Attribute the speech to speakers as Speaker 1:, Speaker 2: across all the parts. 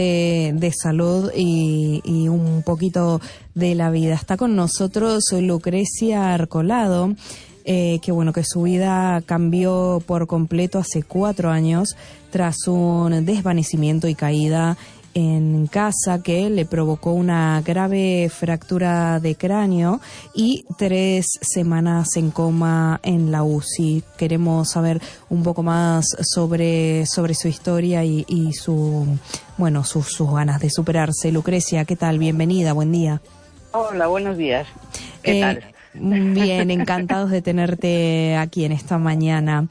Speaker 1: de salud y un poquito de la vida. Está con nosotros Lucrecia Arcolado, que su vida cambió por completo hace 4 años tras un desvanecimiento y caída en casa que le provocó una grave fractura de cráneo y 3 semanas en coma en la UCI. Queremos saber un poco más sobre su historia y sus ganas de superarse. Lucrecia, ¿qué tal? Bienvenida, buen día.
Speaker 2: Hola, buenos días. ¿Qué tal?
Speaker 1: Bien, encantados de tenerte aquí en esta mañana.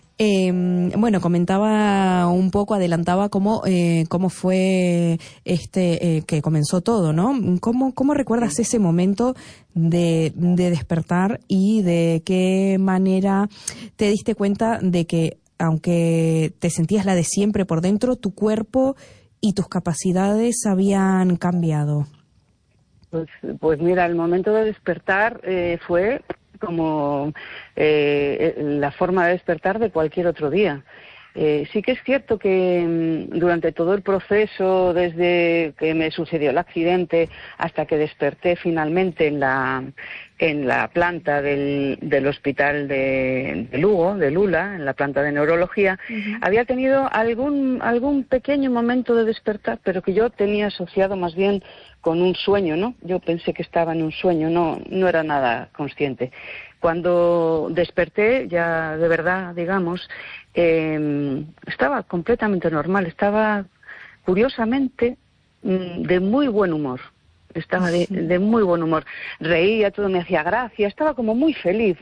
Speaker 1: Comentaba un poco, adelantaba cómo fue que comenzó todo, ¿no? ¿Cómo recuerdas ese momento de despertar y de qué manera te diste cuenta de que, aunque te sentías la de siempre por dentro, tu cuerpo y tus capacidades habían cambiado?
Speaker 2: Pues mira, el momento de despertar fue como la forma de despertar de cualquier otro día. Sí que es cierto que durante todo el proceso, desde que me sucedió el accidente hasta que desperté finalmente en la planta del hospital de Lugo, de Lula, en la planta de neurología, había tenido algún pequeño momento de despertar, pero que yo tenía asociado más bien con un sueño, ¿no? Yo pensé que estaba en un sueño, no era nada consciente. Cuando desperté, ya de verdad, digamos, estaba completamente normal, estaba curiosamente de muy buen humor. Estaba de muy buen humor. Reía, todo me hacía gracia, estaba como muy feliz,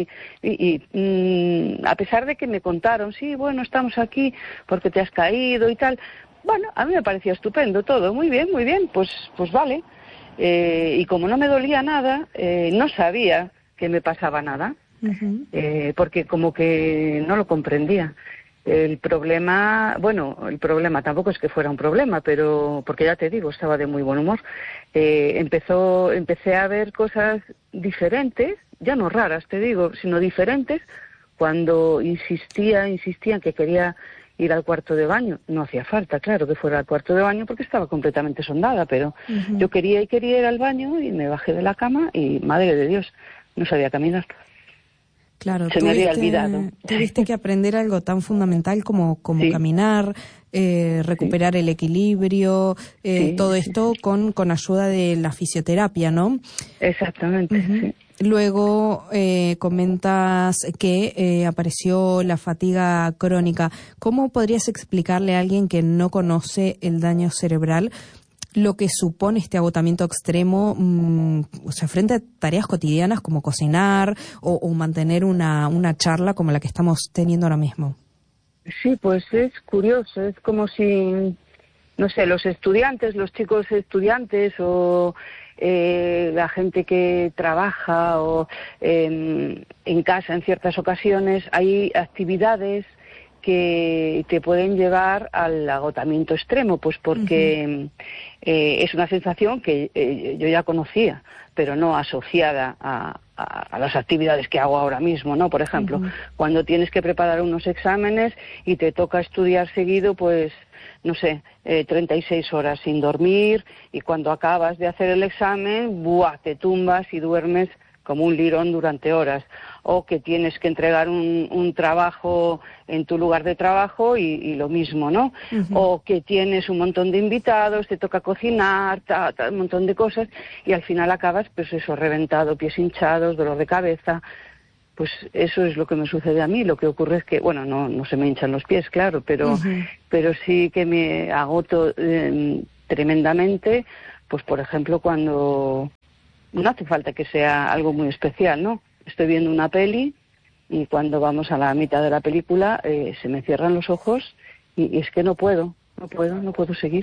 Speaker 2: a pesar de que me contaron, sí, bueno, estamos aquí porque te has caído y tal. Bueno, a mí me parecía estupendo todo, muy bien, pues vale. Y como no me dolía nada, no sabía que me pasaba nada, porque como que no lo comprendía. El problema tampoco es que fuera un problema, pero porque ya te digo, estaba de muy buen humor. Empecé a ver cosas diferentes, ya no raras, te digo, sino diferentes, cuando insistían que quería ir al cuarto de baño. No hacía falta, claro, que fuera al cuarto de baño porque estaba completamente sondada, pero yo quería ir al baño y me bajé de la cama y, madre de Dios, no sabía caminar.
Speaker 1: Claro,
Speaker 2: se me había olvidado.
Speaker 1: Tuviste que aprender algo tan fundamental como sí. Caminar, recuperar el equilibrio, todo esto con ayuda de la fisioterapia, ¿no?
Speaker 2: Exactamente, sí.
Speaker 1: Luego comentas que apareció la fatiga crónica. ¿Cómo podrías explicarle a alguien que no conoce el daño cerebral lo que supone este agotamiento extremo, frente a tareas cotidianas como cocinar o mantener una charla como la que estamos teniendo ahora mismo?
Speaker 2: Sí, pues es curioso, es como si, no sé, los chicos estudiantes o la gente que trabaja o en casa en ciertas ocasiones, hay actividades que te pueden llevar al agotamiento extremo, pues porque es una sensación que yo ya conocía, pero no asociada a las actividades que hago ahora mismo, ¿no? Por ejemplo, cuando tienes que preparar unos exámenes y te toca estudiar seguido, pues, no sé, 36 horas sin dormir, y cuando acabas de hacer el examen, ¡buah!, te tumbas y duermes como un lirón durante horas, o que tienes que entregar un trabajo en tu lugar de trabajo y lo mismo, ¿no? O que tienes un montón de invitados, te toca cocinar, un montón de cosas, y al final acabas, pues eso, reventado, pies hinchados, dolor de cabeza. Pues eso es lo que me sucede a mí. Lo que ocurre es que, bueno, no se me hinchan los pies, claro, pero sí que me agoto tremendamente, pues por ejemplo cuando... No hace falta que sea algo muy especial, ¿no? Estoy viendo una peli y cuando vamos a la mitad de la película se me cierran los ojos y es que no puedo seguir.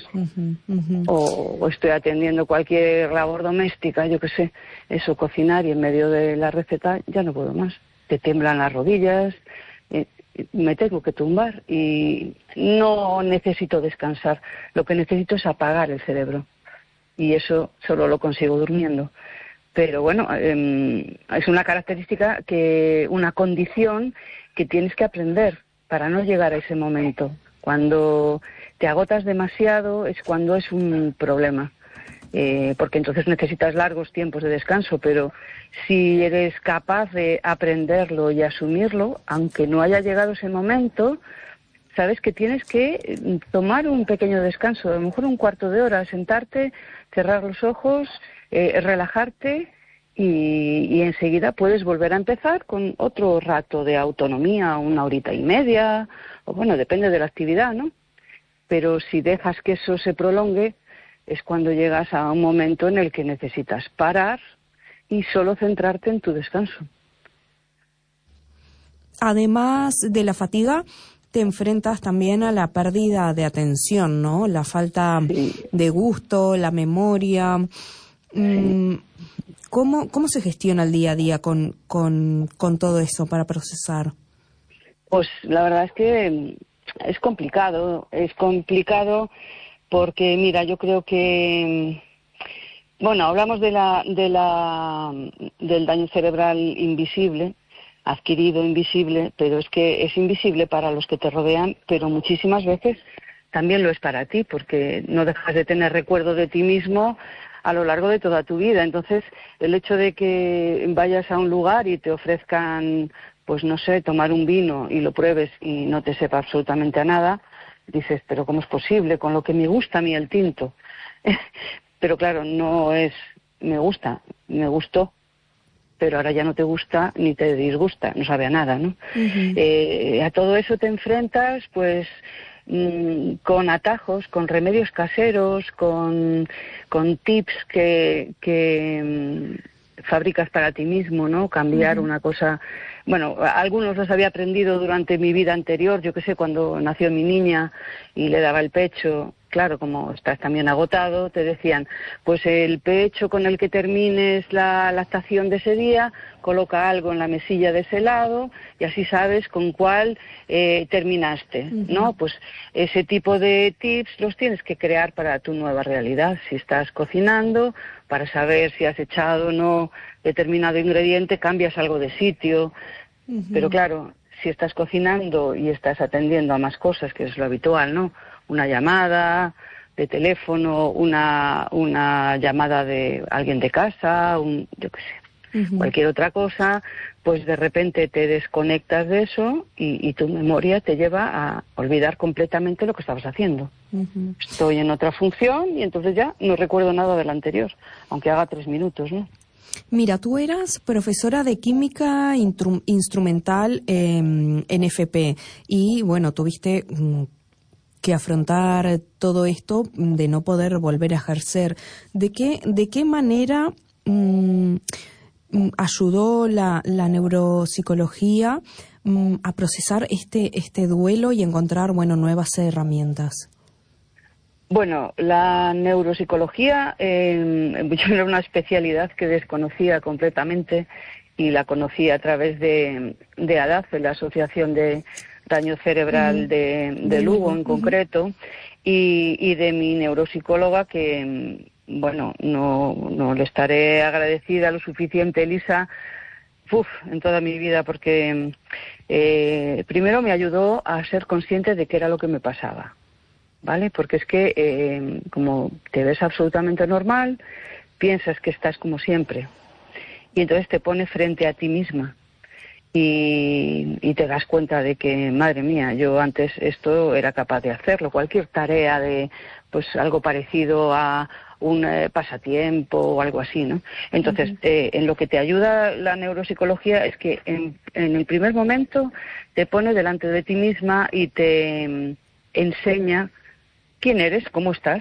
Speaker 2: O estoy atendiendo cualquier labor doméstica, yo qué sé, eso, cocinar, y en medio de la receta ya no puedo más. Te temblan las rodillas, me tengo que tumbar y no necesito descansar. Lo que necesito es apagar el cerebro y eso solo lo consigo durmiendo. Pero bueno, es una característica, una condición que tienes que aprender para no llegar a ese momento. Cuando te agotas demasiado es cuando es un problema. Porque entonces necesitas largos tiempos de descanso, pero si eres capaz de aprenderlo y asumirlo, aunque no haya llegado ese momento, sabes que tienes que tomar un pequeño descanso, a lo mejor un cuarto de hora, sentarte, cerrar los ojos, relajarte y enseguida puedes volver a empezar con otro rato de autonomía, 1 horita y media, o bueno, depende de la actividad, ¿no? Pero si dejas que eso se prolongue, es cuando llegas a un momento en el que necesitas parar y solo centrarte en tu descanso.
Speaker 1: Además de la fatiga, te enfrentas también a la pérdida de atención, ¿no? La falta de gusto, la memoria. Sí. ¿Cómo se gestiona el día a día con todo eso para procesar?
Speaker 2: Pues la verdad es que es complicado porque, mira, yo creo que, bueno, hablamos del daño cerebral invisible, adquirido invisible, pero es que es invisible para los que te rodean, pero muchísimas veces también lo es para ti, porque no dejas de tener recuerdo de ti mismo a lo largo de toda tu vida. Entonces, el hecho de que vayas a un lugar y te ofrezcan, pues no sé, tomar un vino y lo pruebes y no te sepa absolutamente a nada, dices, pero ¿cómo es posible? Con lo que me gusta a mí el tinto. Pero claro, no es me gusta, me gustó, pero ahora ya no te gusta ni te disgusta, no sabe a nada, ¿no? A todo eso te enfrentas, pues, con atajos, con remedios caseros, con tips que fabricas para ti mismo, ¿no? Cambiar una cosa. Bueno, algunos los había aprendido durante mi vida anterior, yo qué sé, cuando nació mi niña y le daba el pecho. Claro, como estás también agotado, te decían, pues el pecho con el que termines la lactación de ese día, coloca algo en la mesilla de ese lado y así sabes con cuál terminaste, ¿no? Pues ese tipo de tips los tienes que crear para tu nueva realidad. Si estás cocinando, para saber si has echado o no determinado ingrediente, cambias algo de sitio. Pero claro, si estás cocinando y estás atendiendo a más cosas, que es lo habitual, ¿no? Una llamada de teléfono, una llamada de alguien de casa, yo qué sé, cualquier otra cosa, pues de repente te desconectas de eso y tu memoria te lleva a olvidar completamente lo que estabas haciendo. Estoy en otra función y entonces ya no recuerdo nada del anterior, aunque haga 3 minutos, ¿no?
Speaker 1: Mira, tú eras profesora de química instrumental en FP y, bueno, tuviste que afrontar todo esto de no poder volver a ejercer. ¿De qué manera ayudó la neuropsicología a procesar este duelo y encontrar, bueno, nuevas herramientas?
Speaker 2: Bueno, la neuropsicología yo era una especialidad que desconocía completamente y la conocí a través de ADACE, la Asociación de Daño Cerebral de Lugo en concreto, y de mi neuropsicóloga que, bueno, no le estaré agradecida lo suficiente, Elisa, en toda mi vida, porque primero me ayudó a ser consciente de qué era lo que me pasaba. ¿Vale? Porque es que como te ves absolutamente normal, piensas que estás como siempre y entonces te pone frente a ti misma y te das cuenta de que, madre mía, yo antes esto era capaz de hacerlo, cualquier tarea de pues algo parecido a un pasatiempo o algo así, ¿no? Entonces, en lo que te ayuda la neuropsicología es que en el primer momento te pone delante de ti misma y te enseña quién eres, cómo estás,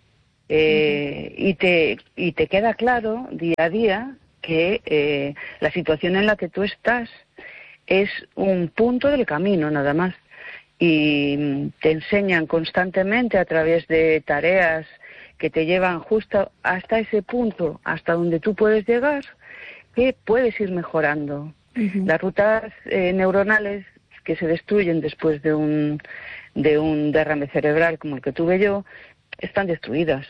Speaker 2: y te queda claro día a día que la situación en la que tú estás es un punto del camino nada más, y te enseñan constantemente a través de tareas que te llevan justo hasta ese punto, hasta donde tú puedes llegar, que puedes ir mejorando. Las rutas neuronales que se destruyen después de un derrame cerebral como el que tuve yo, están destruidas.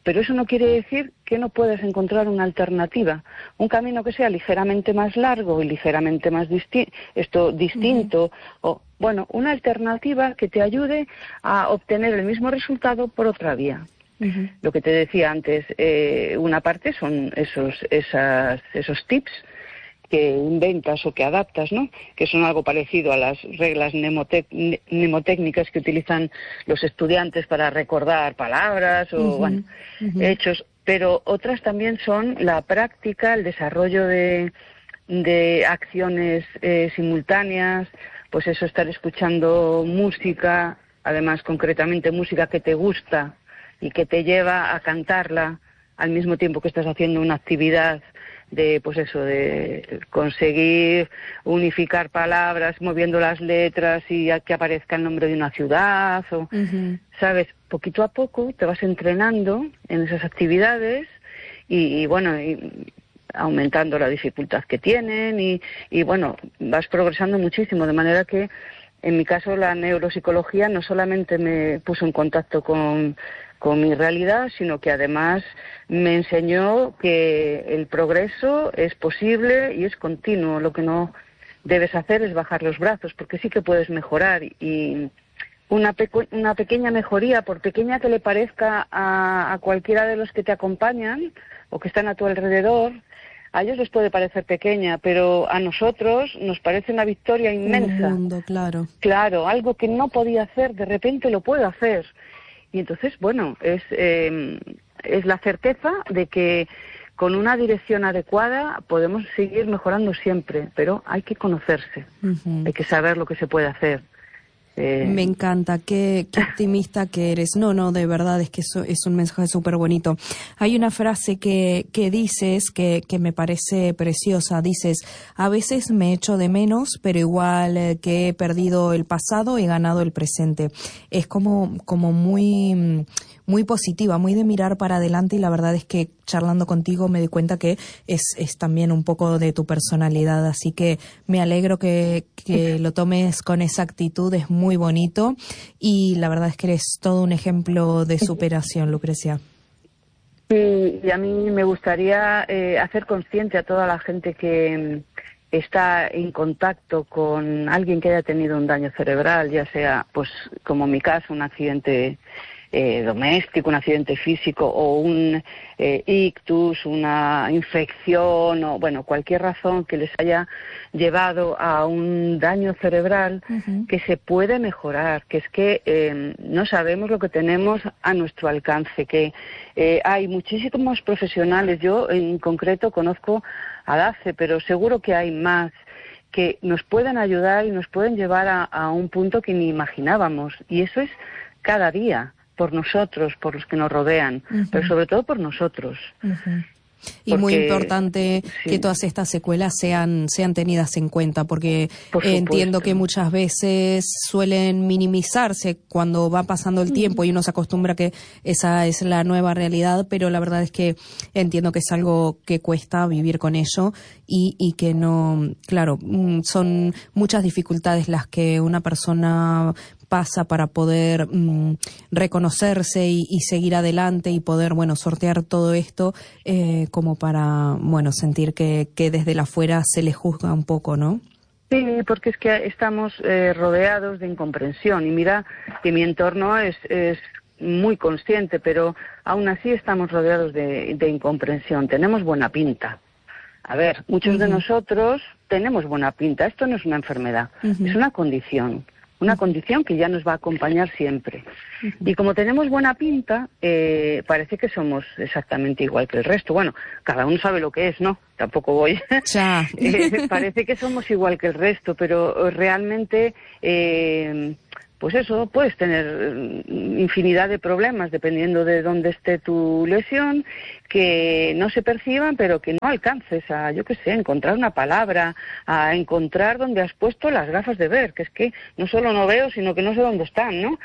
Speaker 2: pero eso no quiere decir que no puedas encontrar una alternativa, un camino que sea ligeramente más largo y ligeramente más distinto, o bueno, una alternativa que te ayude a obtener el mismo resultado por otra vía. Lo que te decía antes, una parte son esos tips que inventas o que adaptas, ¿no? Que son algo parecido a las reglas mnemotécnicas que utilizan los estudiantes para recordar palabras o hechos, pero otras también son la práctica, el desarrollo de acciones simultáneas, pues eso, estar escuchando música, además concretamente música que te gusta y que te lleva a cantarla al mismo tiempo que estás haciendo una actividad de, pues eso, de conseguir unificar palabras, moviendo las letras y que aparezca el nombre de una ciudad, o, ¿sabes? Poquito a poco te vas entrenando en esas actividades y bueno, y aumentando la dificultad que tienen y bueno, vas progresando muchísimo, de manera que en mi caso la neuropsicología no solamente me puso en contacto con mi realidad, sino que además me enseñó que el progreso es posible y es continuo. Lo que no debes hacer es bajar los brazos, porque sí que puedes mejorar. Y una pequeña mejoría, por pequeña que le parezca a cualquiera de los que te acompañan o que están a tu alrededor, a ellos les puede parecer pequeña, pero a nosotros nos parece una victoria inmensa.
Speaker 1: Un mundo, claro.
Speaker 2: Claro, algo que no podía hacer, de repente lo puedo hacer. Y entonces, bueno, es la certeza de que con una dirección adecuada podemos seguir mejorando siempre, pero hay que conocerse, hay que saber lo que se puede hacer.
Speaker 1: Me encanta, qué optimista que eres. No, de verdad, es que eso es un mensaje súper bonito. Hay una frase que dices que me parece preciosa. Dices, a veces me echo de menos, pero igual que he perdido el pasado, he ganado el presente. Es como muy positiva, muy de mirar para adelante, y la verdad es que charlando contigo me di cuenta que es también un poco de tu personalidad, así que me alegro que lo tomes con esa actitud, es muy bonito y la verdad es que eres todo un ejemplo de superación, Lucrecia.
Speaker 2: Sí, y a mí me gustaría hacer consciente a toda la gente que está en contacto con alguien que haya tenido un daño cerebral, ya sea, pues como en mi caso, un accidente doméstico, un accidente físico o un ictus, una infección o bueno, cualquier razón que les haya llevado a un daño cerebral, que se puede mejorar, que es que no sabemos lo que tenemos a nuestro alcance, que hay muchísimos profesionales, yo en concreto conozco a DACE, pero seguro que hay más que nos pueden ayudar y nos pueden llevar a un punto que ni imaginábamos, y eso es cada día, por nosotros, por los que nos rodean, pero sobre todo por nosotros.
Speaker 1: Y muy importante que todas estas secuelas sean tenidas en cuenta, porque entiendo que muchas veces suelen minimizarse cuando va pasando el tiempo y uno se acostumbra que esa es la nueva realidad, pero la verdad es que entiendo que es algo que cuesta vivir con ello y que no, claro, son muchas dificultades las que una persona pasa para poder reconocerse y seguir adelante y poder, bueno, sortear todo esto como para, bueno, sentir que desde la afuera se le juzga un poco, ¿no?
Speaker 2: Sí, porque es que estamos rodeados de incomprensión y mira que mi entorno es muy consciente, pero aún así estamos rodeados de incomprensión. Tenemos buena pinta. A ver, muchos de nosotros tenemos buena pinta. Esto no es una enfermedad, es una condición que ya nos va a acompañar siempre. Y como tenemos buena pinta, parece que somos exactamente igual que el resto. Bueno, cada uno sabe lo que es, ¿no? Tampoco voy. Parece que somos igual que el resto, pero realmente, pues eso, puedes tener infinidad de problemas dependiendo de dónde esté tu lesión, que no se perciban, pero que no alcances a, yo qué sé, encontrar una palabra, a encontrar dónde has puesto las gafas de ver, que es que no solo no veo, sino que no sé dónde están, ¿no?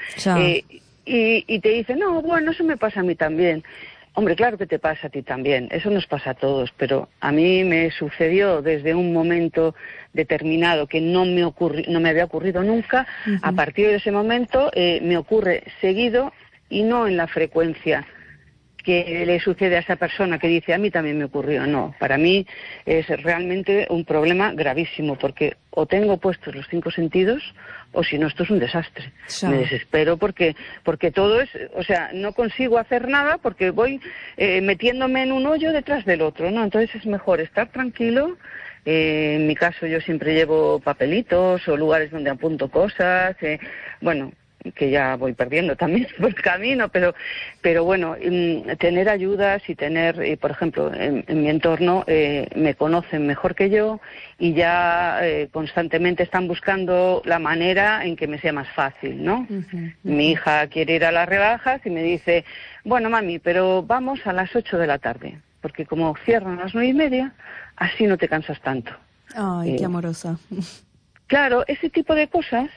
Speaker 2: Y te dicen, no, bueno, eso me pasa a mí también. Hombre, claro que te pasa a ti también, eso nos pasa a todos, pero a mí me sucedió desde un momento determinado que no me había ocurrido nunca. A partir de ese momento me ocurre seguido y no en la frecuencia que le sucede a esa persona que dice, a mí también me ocurrió. No, para mí es realmente un problema gravísimo, porque o tengo puestos los 5 sentidos, o si no, esto es un desastre.
Speaker 1: Ya.
Speaker 2: Me desespero porque todo es, o sea, no consigo hacer nada porque voy metiéndome en un hoyo detrás del otro, ¿no? Entonces es mejor estar tranquilo. En mi caso yo siempre llevo papelitos o lugares donde apunto cosas, bueno, que ya voy perdiendo también por el camino, pero bueno, tener ayudas y tener, por ejemplo, en mi entorno me conocen mejor que yo y ya constantemente están buscando la manera en que me sea más fácil, ¿no? Mi hija quiere ir a las rebajas y me dice, bueno, mami, pero vamos a las 8 de la tarde, porque como cierran a las 9:30, así no te cansas tanto.
Speaker 1: Ay, qué amorosa.
Speaker 2: Claro, ese tipo de cosas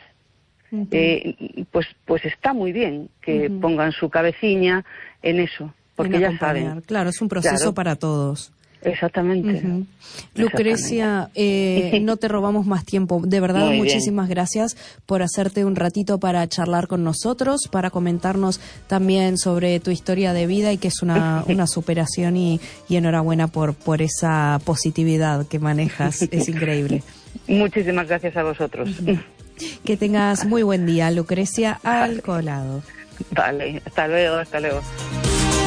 Speaker 2: pues está muy bien que pongan su cabeciña en eso, porque
Speaker 1: En
Speaker 2: ya
Speaker 1: acompañar.
Speaker 2: saben.
Speaker 1: Claro, es un proceso para todos.
Speaker 2: Exactamente.
Speaker 1: Lucrecia, no te robamos más tiempo. De verdad,
Speaker 2: Muy
Speaker 1: muchísimas gracias por hacerte un ratito para charlar con nosotros, para comentarnos también sobre tu historia de vida y que es una superación y enhorabuena por esa positividad que manejas. Es increíble.
Speaker 2: Muchísimas gracias a vosotros.
Speaker 1: Que tengas muy buen día, Lucrecia Alcolado.
Speaker 2: Vale, hasta luego.